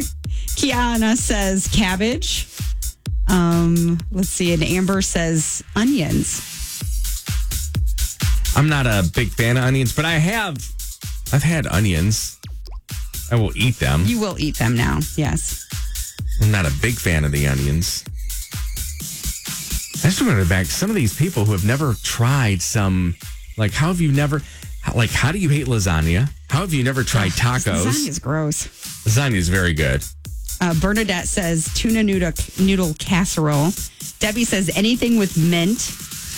Kiana says cabbage. Let's see. And Amber says onions. I'm not a big fan of onions, but I've had onions. I will eat them. You will eat them now. Yes. I'm not a big fan of the onions. I just want to go back. Some of these people who have never tried some, like, how do you hate lasagna? How have you never tried tacos? Lasagna's gross. Lasagna is very good. Bernadette says tuna noodle casserole. Debbie says anything with mint.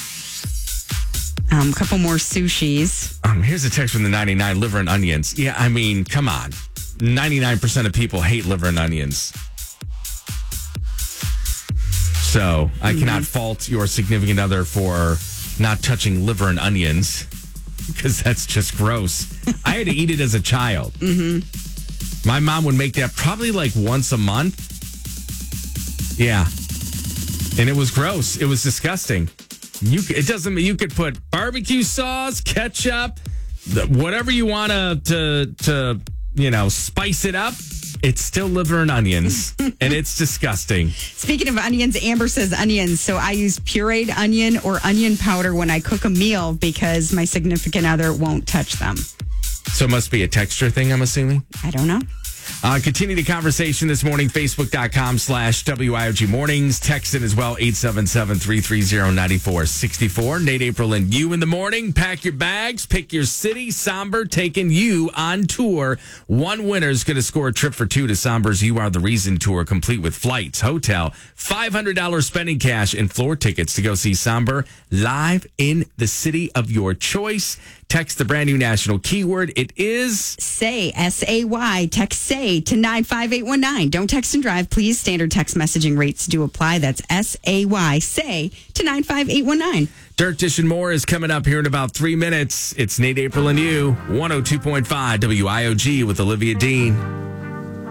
A couple more sushis. Here's a text from the 99, liver and onions. Yeah, I mean, come on. 99% of people hate liver and onions. So I cannot fault your significant other for not touching liver and onions because that's just gross. I had to eat it as a child. Mm-hmm. My mom would make that probably like once a month. Yeah. And it was gross. It was disgusting. You could put barbecue sauce, ketchup, whatever you want to spice it up. It's still liver and onions, and it's disgusting. Speaking of onions, Amber says onions. So I use pureed onion or onion powder when I cook a meal because my significant other won't touch them. So it must be a texture thing, I'm assuming? I don't know. Continue the conversation this morning, Facebook.com/WIOG Mornings. Text in as well, 877-330-9464. Nate, April, and you in the morning. Pack your bags, pick your city. Somber taking you on tour. One winner is going to score a trip for two to Somber's You Are the Reason tour, complete with flights, hotel, $500 spending cash, and floor tickets to go see Somber live in the city of your choice. Text the brand new national keyword. It is SAY, S-A-Y. Text SAY to 95819. Don't text and drive, please. Standard text messaging rates do apply. That's SAY, SAY to 95819. Dirt Dish and More is coming up here in about 3 minutes. It's Nate, April, and you. 102.5 WIOG with Olivia Dean.